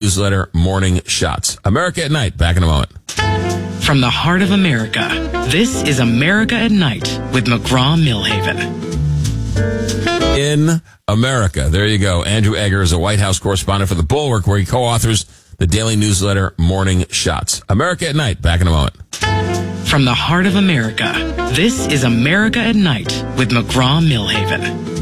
newsletter, Morning Shots. America at Night. Back in a moment. From the heart of America, this is America at Night with McGraw-Milhaven. In America. There you go. Andrew Egger is a White House correspondent for The Bulwark, where he co-authors the daily newsletter, Morning Shots. America at Night. Back in a moment. From the heart of America, this is America at Night with McGraw-Milhaven.